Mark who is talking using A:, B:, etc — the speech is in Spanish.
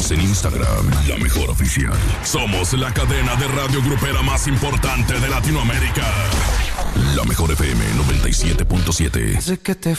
A: Síguenos en Instagram, La Mejor Oficial. Somos la cadena de radio grupera más importante de Latinoamérica. La Mejor FM 97.7.
B: Desde que te